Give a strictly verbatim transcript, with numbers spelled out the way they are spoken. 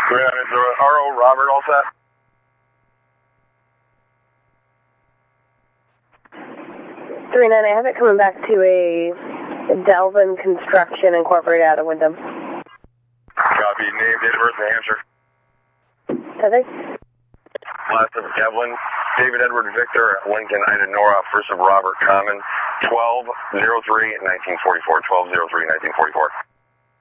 Yeah, is the R O Robert all set? three nine, I have it coming back to a Delvin Construction Incorporated out of Wyndham. Copy. Name, date of birth, New Hampshire. Heather? Last of Devlin. David Edward Victor, Lincoln, Ida Nora, first of Robert Common, twelve oh three nineteen forty-four, twelve oh three nineteen forty-four.